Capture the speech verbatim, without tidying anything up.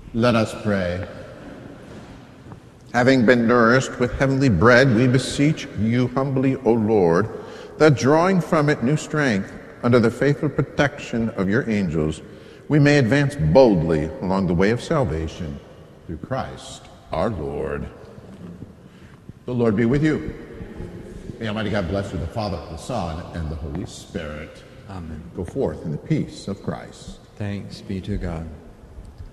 Let us pray. Having been nourished with heavenly bread, we beseech you humbly, O Lord, that drawing from it new strength under the faithful protection of your angels, we may advance boldly along the way of salvation through Christ our Lord. The Lord be with you. May Almighty God bless you, the Father, the Son, and the Holy Spirit. Amen. Go forth in the peace of Christ. Thanks be to God.